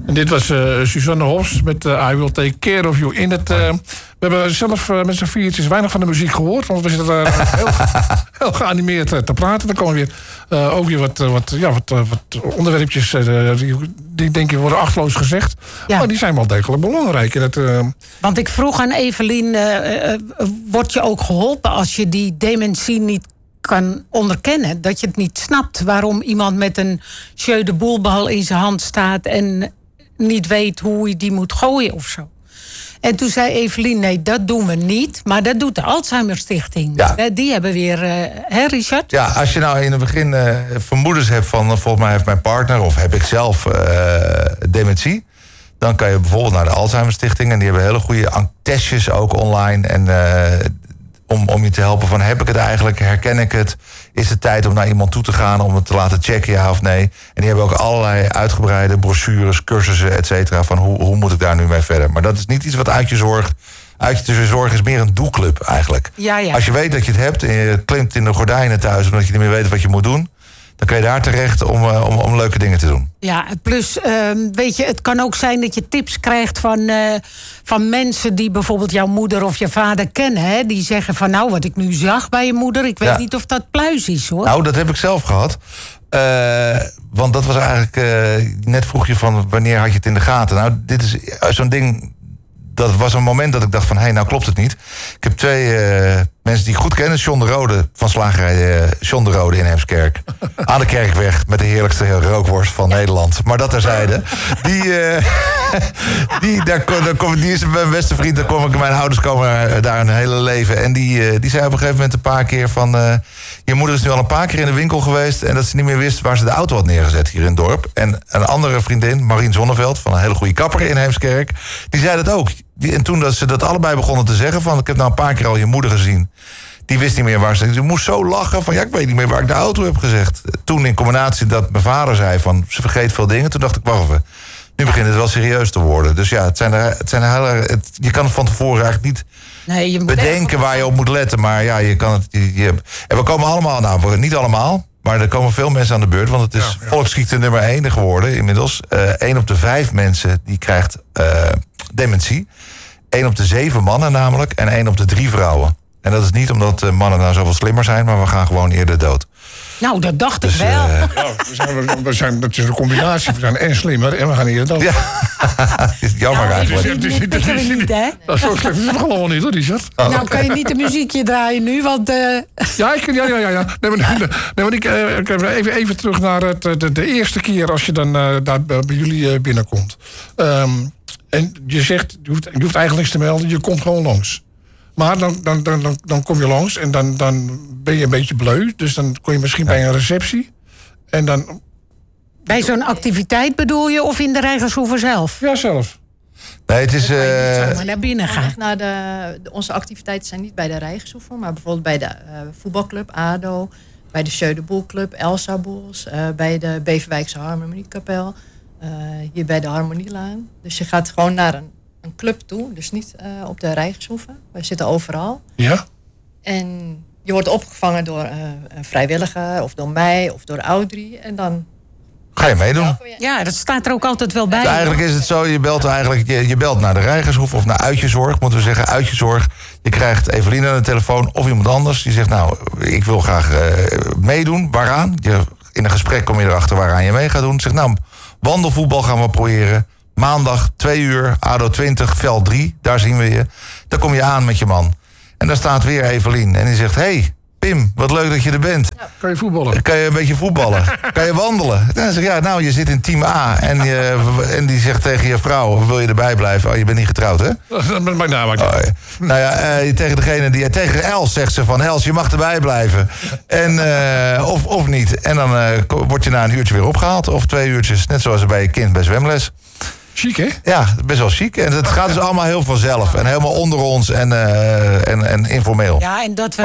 En dit was Suzanne Hofs met I Will Take Care of You. We hebben zelf met z'n viertjes weinig van de muziek gehoord. Want we zitten heel geanimeerd te praten. Dan komen weer ook weer wat onderwerpjes die denk ik worden achteloos gezegd. Ja. Maar die zijn wel degelijk belangrijk. Want ik vroeg aan Evelien, word je ook geholpen als je die dementie niet kan onderkennen? Dat je het niet snapt waarom iemand met een jeu de boelbal in zijn hand staat en niet weet hoe hij die moet gooien of zo. En toen zei Evelien, nee, dat doen we niet. Maar dat doet de Alzheimer Stichting. Ja. Die hebben weer, hè Richard? Ja, als je nou in het begin vermoedens hebt van, volgens mij heeft mijn partner of heb ik zelf dementie, dan kan je bijvoorbeeld naar de Alzheimer Stichting en die hebben hele goede testjes ook online en om je te helpen van, heb ik het eigenlijk, herken ik het, is het tijd om naar iemand toe te gaan om het te laten checken, ja of nee. En die hebben ook allerlei uitgebreide brochures, cursussen, et cetera, van hoe moet ik daar nu mee verder. Maar dat is niet iets wat uit je zorg is meer een doelclub eigenlijk. Ja. Als je weet dat je het hebt en je klimt in de gordijnen thuis omdat je niet meer weet wat je moet doen, dan kan je daar terecht om leuke dingen te doen. Ja, plus, weet je, het kan ook zijn dat je tips krijgt van mensen die bijvoorbeeld jouw moeder of je vader kennen. Hè? Die zeggen van, nou, wat ik nu zag bij je moeder, ik weet niet of dat pluis is, hoor. Nou, dat heb ik zelf gehad. Want dat was eigenlijk, net vroeg je van, wanneer had je het in de gaten? Nou, dit is zo'n ding, dat was een moment dat ik dacht van, hé, nou klopt het niet. Ik heb twee mensen die ik goed kennen. John de Rode van slagerij John de Rode in Heemskerk. Aan de Kerkweg met de heerlijkste rookworst van Nederland. Maar dat terzijde. Die is mijn beste vriend. Mijn ouders komen daar een hele leven. En die zei op een gegeven moment een paar keer van, je moeder is nu al een paar keer in de winkel geweest en dat ze niet meer wist waar ze de auto had neergezet hier in het dorp. En een andere vriendin, Marien Zonneveld, van een hele goede kapper in Heemskerk, die zei dat ook. En toen dat ze dat allebei begonnen te zeggen van, ik heb nou een paar keer al je moeder gezien. Die wist niet meer waar ze... Ze moest zo lachen van, ja, ik weet niet meer waar ik de auto heb gezegd. Toen in combinatie dat mijn vader zei van, ze vergeet veel dingen. Toen dacht ik, wacht even. Nu begint het wel serieus te worden. Dus ja, je kan het van tevoren eigenlijk niet bedenken waar je op moet letten. Maar ja, je kan het... En we komen allemaal, nou, niet allemaal, maar er komen veel mensen aan de beurt. Want het is volksziekte nummer 1 geworden inmiddels. 1 op de 5 mensen die krijgt dementie. 1 op de 7 mannen namelijk en 1 op de 3 vrouwen. En dat is niet omdat mannen nou zoveel slimmer zijn, maar we gaan gewoon eerder dood. Nou, dat dacht ik wel. Dat is een combinatie. We zijn en slimmer en we gaan eerder dood. Ja. Jammer eigenlijk. Dat pikken we niet, hè? Dat is zo slecht. Dat is gewoon niet, hoor, Richard. Nou, kan je niet de muziekje draaien nu, want... Ja. Nee, maar ik even terug naar de eerste keer als je dan daar bij jullie binnenkomt. En je zegt, je hoeft eigenlijk niks te melden, je komt gewoon langs. Maar dan kom je langs en dan ben je een beetje bleu. Dus dan kom je misschien bij een receptie. En dan... Bij zo'n activiteit bedoel je, of in de Rijgershoeve zelf? Ja, zelf. Nee, het is... maar naar binnen gaan. Onze activiteiten zijn niet bij de Rijgershoeve, maar bijvoorbeeld bij de voetbalclub ADO, bij de Jeu de Boel Club, Elsa Boels, bij de Beverwijkse Harmoniekapel, hier bij de Harmonielaan. Dus je gaat gewoon naar een club toe, dus niet op de Rijgershoeve. Wij zitten overal. Ja. En je wordt opgevangen door een vrijwilliger, of door mij, of door Audrey. En dan... Ga je meedoen? Ja, dat staat er ook altijd wel bij. Eigenlijk is het zo, je belt naar de Rijgershoeve of naar Uitjezorg, moeten we zeggen, Uitjezorg. Je krijgt Evelien aan de telefoon of iemand anders. Die zegt, nou, ik wil graag meedoen. Waaraan? In een gesprek kom je erachter waaraan je mee gaat doen. Zegt, nou, wandelvoetbal gaan we proberen. Maandag, 2 uur, ADO 20, veld 3, daar zien we je. Dan kom je aan met je man. En daar staat weer Evelien. En die zegt, hey, Pim, wat leuk dat je er bent. Ja. Kan je voetballen? Kan je een beetje voetballen? Kan je wandelen? En dan zeg je, ja, nou, je zit in team A. En die zegt tegen je vrouw, wil je erbij blijven? Oh, je bent niet getrouwd, hè? Nou ja, tegen Els zegt ze van, Els, je mag erbij blijven. En, of niet. En dan word je na een uurtje weer opgehaald. Of 2 uurtjes, net zoals bij je kind bij zwemles. Chic, hè? Ja, best wel chic. En het gaat dus allemaal heel vanzelf. En helemaal onder ons en informeel. Ja, en dat maar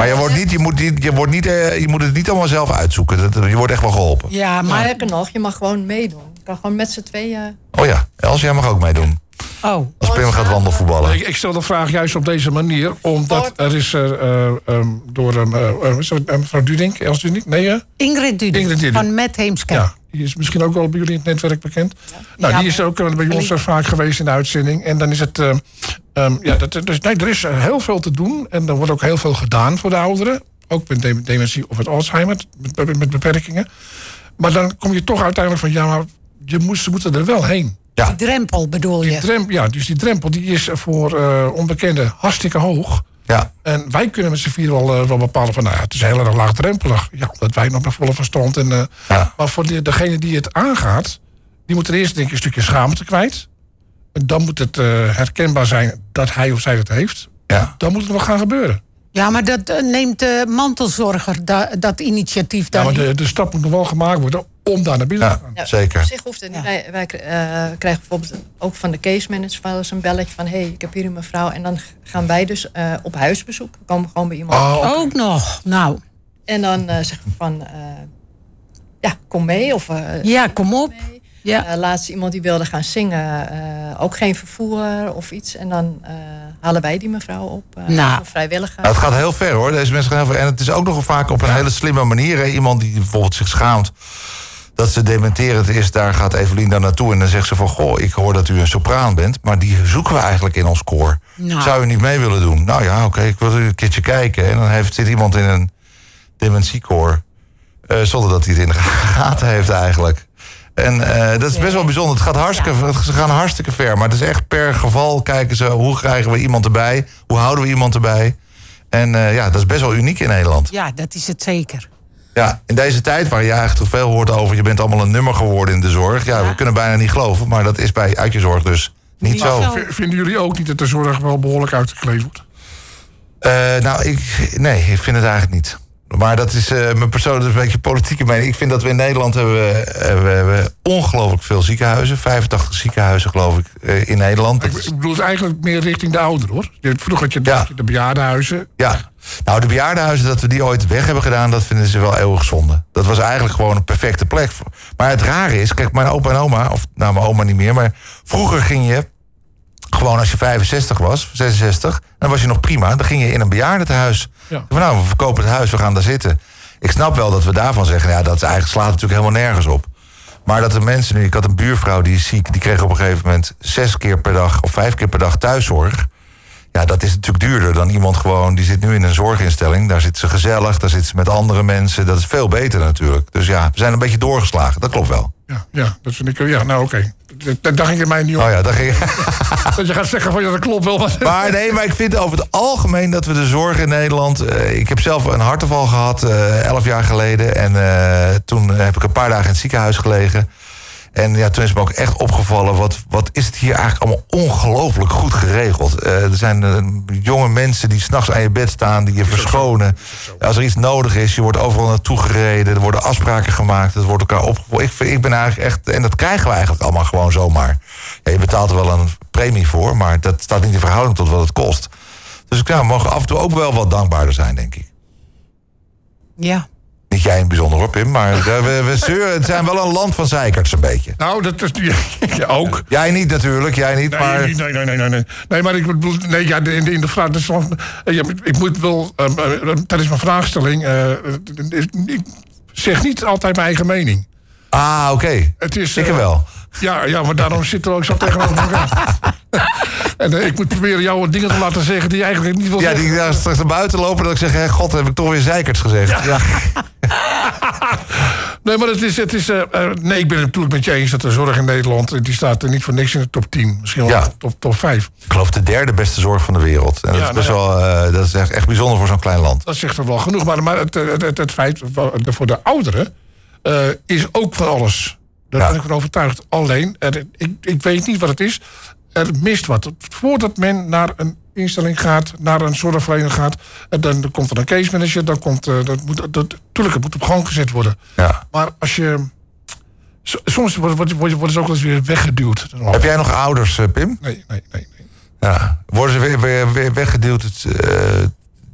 je moet het niet allemaal zelf uitzoeken. Je wordt echt wel geholpen. Ja, maar sterker nog, je mag gewoon meedoen. Je kan gewoon met z'n tweeën... Oh ja, Els, jij mag ook meedoen. Als Pim gaat wandelvoetballen. Ik stel de vraag juist op deze manier. Omdat er is door mevrouw Dudink, Els Dudink, nee? Ingrid Dudink, van Met Heemskerk. Ja, die is misschien ook wel bij jullie in het netwerk bekend. Ja. Die is ook bij ons vaak geweest in de uitzending. En dan is het... er is heel veel te doen. En er wordt ook heel veel gedaan voor de ouderen. Ook met dementie of met Alzheimer, met beperkingen. Maar dan kom je toch uiteindelijk van... ja, maar ze moeten er wel heen. Ja. Die drempel bedoel je? Dus die drempel die is voor onbekenden hartstikke hoog. Ja. En wij kunnen met z'n vier wel bepalen van... het is heel erg laagdrempelig. Ja, omdat wij nog met volle verstand. Maar voor degene die het aangaat... die moet er eerst denk ik een stukje schaamte kwijt. En dan moet het herkenbaar zijn dat hij of zij het heeft. Ja. Dan moet het wel gaan gebeuren. Ja, maar dat neemt de mantelzorger, dat initiatief dan. Ja, maar de stap moet nog wel gemaakt worden om daar naar binnen te gaan. Ja, zeker. Op zich hoeft het niet. Wij krijgen bijvoorbeeld ook van de case manager wel eens een belletje van... hey, ik heb hier een mevrouw. En dan gaan wij dus op huisbezoek. We komen gewoon bij iemand. Okay. Ook nog, nou. En dan zeggen we van... kom mee. Of, kom op. Ja. Laatst iemand die wilde gaan zingen. Ook geen vervoer of iets. En dan halen wij die mevrouw op. Voor vrijwilligers. Nou, het gaat heel ver hoor. Deze mensen gaan heel ver. En het is ook nog vaak op een hele slimme manier. Hè? Iemand die bijvoorbeeld zich schaamt dat ze dementerend is. Daar gaat Evelien dan naartoe. En dan zegt ze van... goh, ik hoor dat u een sopraan bent. Maar die zoeken we eigenlijk in ons koor. Nou. Zou u niet mee willen doen? Nou ja, oké, ik wil een keertje kijken. En dan zit iemand in een dementiekoor. Zonder dat hij het in de gaten heeft eigenlijk. En dat is best wel bijzonder. Ze gaan hartstikke ver. Maar het is echt per geval kijken ze... hoe krijgen we iemand erbij? Hoe houden we iemand erbij? En dat is best wel uniek in Nederland. Ja, dat is het zeker. Ja, in deze tijd waar je eigenlijk toch veel hoort over... je bent allemaal een nummer geworden in de zorg. Ja, we kunnen bijna niet geloven. Maar dat is bij uitjezorg dus niet zo. Vinden jullie ook niet dat de zorg wel behoorlijk uitgekleed wordt? Ik vind het eigenlijk niet. Maar dat is mijn persoonlijke een beetje politieke mening. Ik vind dat we in Nederland hebben ongelooflijk veel ziekenhuizen. 85 ziekenhuizen, geloof ik, in Nederland. Ik bedoel het eigenlijk meer richting de ouderen, hoor. Vroeger had je de bejaardenhuizen. Ja, nou, de bejaardenhuizen, dat we die ooit weg hebben gedaan... dat vinden ze wel eeuwig zonde. Dat was eigenlijk gewoon een perfecte plek. Maar het rare is, kijk, mijn opa en oma... mijn oma niet meer, maar vroeger ging je... gewoon als je 65 was, 66, dan was je nog prima. Dan ging je in een bejaardentehuis. Ja. We verkopen het huis, we gaan daar zitten. Ik snap wel dat we daarvan zeggen... dat eigenlijk slaat natuurlijk helemaal nergens op. Maar dat de mensen nu... Ik had een buurvrouw die is ziek... die kreeg op een gegeven moment 6 keer per dag... of 5 keer per dag thuiszorg. Ja, dat is natuurlijk duurder dan iemand gewoon... die zit nu in een zorginstelling. Daar zit ze gezellig, daar zit ze met andere mensen. Dat is veel beter natuurlijk. Dus ja, we zijn een beetje doorgeslagen. Dat klopt wel. Ja, dat vind ik... Ja, nou oké. Daar ging het mij niet om. Oh ja, daar ging... dat je gaat zeggen van ja, dat klopt wel. Maar ik vind over het algemeen dat we de zorg in Nederland... ik heb zelf een hartaanval gehad 11 jaar geleden. En toen heb ik een paar dagen in het ziekenhuis gelegen. En ja, toen is me ook echt opgevallen... wat is het hier eigenlijk allemaal ongelooflijk goed geregeld. Er zijn jonge mensen die 's nachts aan je bed staan... die je verschonen. Als er iets nodig is, je wordt overal naartoe gereden. Er worden afspraken gemaakt, het wordt elkaar opgevolgd. Ik ben eigenlijk echt... En dat krijgen we eigenlijk allemaal gewoon zomaar. Ja, je betaalt er wel een premie voor... maar dat staat niet in verhouding tot wat het kost. Dus we mogen af en toe ook wel wat dankbaarder zijn, denk ik. Ja. Niet jij in het bijzonder hoor, Pim, maar we zeuren, het zijn wel een land van zeikers een beetje. Nou, dat is ja, ook. Jij niet natuurlijk, jij niet, nee, maar... Nee. Nee, maar ik bedoel, in de vraag... Dus, ik moet wel, tijdens mijn vraagstelling... ik zeg niet altijd mijn eigen mening. Ah, oké. Ik wel. Ja, maar daarom zitten we ook zo tegenover elkaar. En ik moet proberen jou wat dingen te laten zeggen die je eigenlijk niet wil zeggen. Ja, die daar straks naar buiten lopen dat ik zeg... God, heb ik toch weer zeikers gezegd. Ja. Nee, maar het is nee, ik ben het natuurlijk met je eens dat de zorg in Nederland... die staat niet voor niks in de top 10. Misschien wel top 5. Ik geloof de 3e beste zorg van de wereld. En dat is best wel, dat is echt bijzonder voor zo'n klein land. Dat zegt er wel genoeg. Maar het feit voor de ouderen is ook van alles. Daar ben ik van overtuigd. Alleen, ik weet niet wat het is. Er mist wat. Voordat men naar een instelling gaat, naar een zorgverlener gaat... dan komt er een case manager, dan komt... Tuurlijk, het moet op gang gezet worden. Ja. Maar als je... Soms worden ze ook wel eens weer weggeduwd. Heb jij nog ouders, Pim? Nee. Ja. Worden ze weer weggeduwd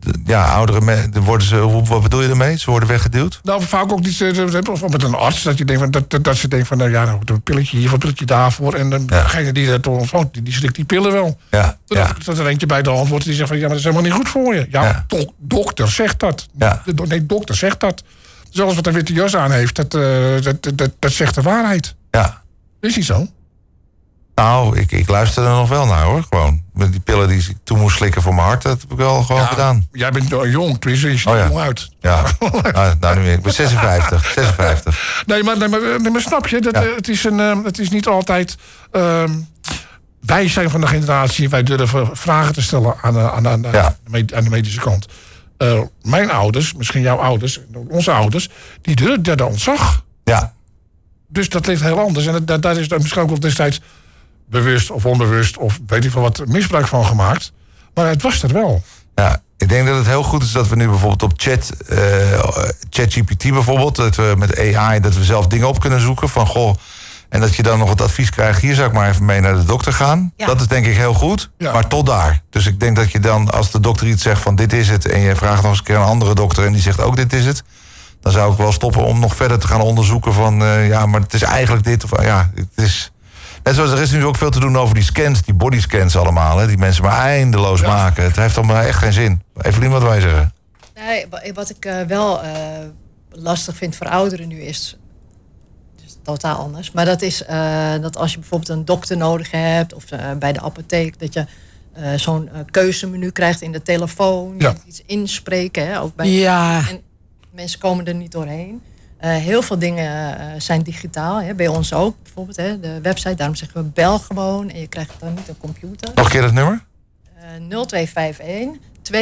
oudere mensen, worden ze, wat bedoel je ermee? Ze worden weggeduwd? Nou, vaak ook niet of met een arts. Dat je denkt dat ze denkt van, nou, een pilletje hier, een pilletje daarvoor. En degene die dat ontvangt, die slikt die pillen wel. Ja. Dat er eentje bij de hand wordt die zegt van, ja, maar dat is helemaal niet goed voor je. Ja. Dokter zegt dat. Ja. Nee, dokter zegt dat. Zelfs wat een witte jas aan heeft, dat zegt de waarheid. Ja. Is niet zo? Nou, ik luister er nog wel naar, hoor. Gewoon. Met die pillen die ik toen moest slikken voor mijn hart, dat heb ik wel gewoon gedaan. Jij bent jong, tenminste, je ziet er jong uit. Ja, nou niet meer. Ik ben 56. Nee, maar snap je, het is niet altijd... wij zijn van de generatie, wij durven vragen te stellen aan de medische kant. Mijn ouders, misschien jouw ouders, onze ouders, die durfden daar ontzag. Ja. Dus dat ligt heel anders. En daar is misschien ook wel destijds bewust of onbewust of weet ik veel wat misbruik van gemaakt. Maar het was er wel. Ja, ik denk dat het heel goed is dat we nu bijvoorbeeld op ChatGPT bijvoorbeeld, dat we met AI, dat we zelf dingen op kunnen zoeken van goh, en dat je dan nog het advies krijgt, hier zou ik maar even mee naar de dokter gaan. Ja. Dat is denk ik heel goed, maar tot daar. Dus ik denk dat je dan, als de dokter iets zegt van dit is het, en je vraagt nog eens een keer een andere dokter en die zegt ook dit is het, dan zou ik wel stoppen om nog verder te gaan onderzoeken van maar het is eigenlijk dit. Of het is. Net zoals er is nu ook veel te doen over die scans, die bodyscans allemaal, hè, die mensen maar eindeloos maken. Het heeft allemaal echt geen zin. Evelien, wat wij zeggen? Nee, wat ik wel lastig vind voor ouderen nu is totaal anders. Maar dat is dat als je bijvoorbeeld een dokter nodig hebt of bij de apotheek, dat je zo'n keuzemenu krijgt in de telefoon. Je moet iets inspreken. Hè, ook bij en mensen komen er niet doorheen. Heel veel dingen zijn digitaal. Hè, bij ons ook bijvoorbeeld. Hè, de website, daarom zeggen we bel gewoon. En je krijgt dan niet een computer. Nog een keer dat nummer? 0251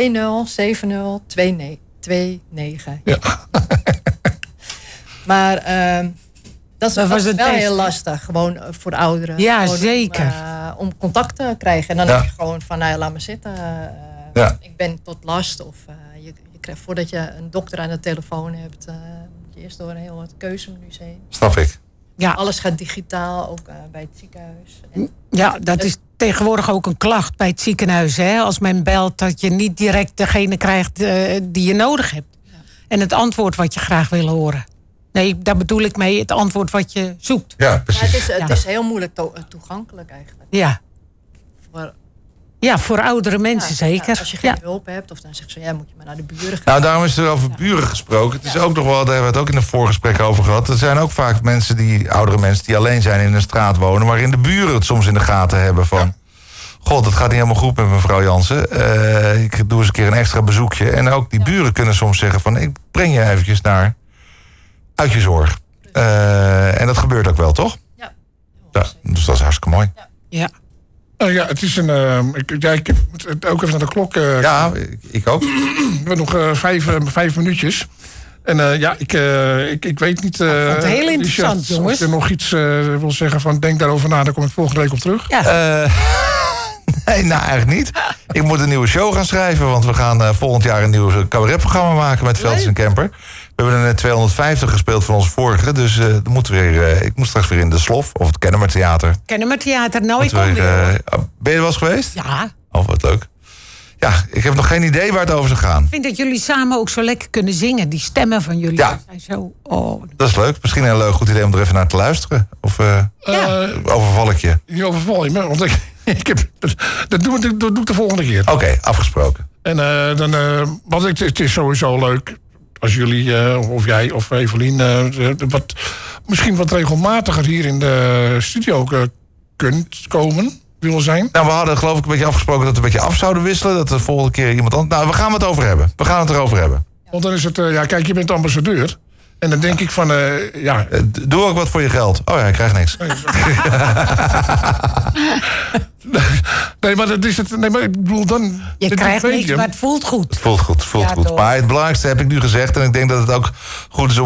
2070 29. Ja. Maar dat was wel heel lastig. Gewoon voor ouderen. Ja, gewoon zeker. Om contact te krijgen. En dan denk je gewoon van, laat me zitten. Ik ben tot last. Of je krijgt, voordat je een dokter aan de telefoon hebt, moet je eerst door een heel wat keuzemenu's heen. Snap ik. Ja. Alles gaat digitaal, ook bij het ziekenhuis. En dat is tegenwoordig ook een klacht bij het ziekenhuis. Hè? Als men belt, dat je niet direct degene krijgt die je nodig hebt. Ja. En het antwoord wat je graag wil horen. Nee, daar bedoel ik mee, het antwoord wat je zoekt. Ja, precies. Het is heel moeilijk toegankelijk eigenlijk. Ja. Voor oudere mensen zeker. Als je geen hulp hebt, of dan zegt ze, moet je maar naar de buren gaan. Nou, daarom is er over buren gesproken. Het is ook nog wel, daar hebben we het ook in een voorgesprek over gehad. Er zijn ook vaak oudere mensen die alleen zijn in een straat wonen, waarin de buren het soms in de gaten hebben van, god, het gaat niet helemaal goed met mevrouw Jansen. Ik doe eens een keer een extra bezoekje. En ook die buren kunnen soms zeggen van, ik breng je eventjes naar uit je zorg. En dat gebeurt ook wel, toch? Ja. Dus dat is hartstikke mooi. Ja. Het is een. Ik moet ook even naar de klok. Ik ook. We hebben nog 5 minuutjes. En ik weet niet. Het heel interessant, jongens. Als je nog iets wil zeggen van denk daarover na, dan kom ik volgende week op terug. Ja. Nee, nou eigenlijk niet. Ik moet een nieuwe show gaan schrijven, want we gaan volgend jaar een nieuw cabaretprogramma maken met Veldjes en Kemper. We hebben er net 250 gespeeld van onze vorige, dus ik moet straks weer in de Slof of het Kennemertheater. Kennemertheater, nou ik kom weer. Ben je er wel eens geweest? Ja. Oh, wat leuk. Ja, ik heb nog geen idee waar het over zou gaan. Ik vind dat jullie samen ook zo lekker kunnen zingen. Die stemmen van jullie zijn zo... Oh. Dat is leuk. Misschien een leuk goed idee om er even naar te luisteren. Of overval ik je? Niet overval je me, want dat doe ik de volgende keer. Oké, afgesproken. En want het is sowieso leuk als jullie, of jij of Evelien, misschien wat regelmatiger hier in de studio kunt komen. Willen zijn. Nou, we hadden geloof ik een beetje afgesproken dat we een beetje af zouden wisselen. Dat de volgende keer iemand anders. Nou, we gaan het over hebben. We gaan het erover hebben. Want dan is het, kijk, je bent ambassadeur. En dan denk ik van, doe ook wat voor je geld. Oh ja, ik krijg niks. Nee, maar dat is het. Nee, maar ik bedoel dan. Je krijgt niks, maar het voelt goed. Het voelt goed. Maar het belangrijkste heb ik nu gezegd. En ik denk dat het ook goed is om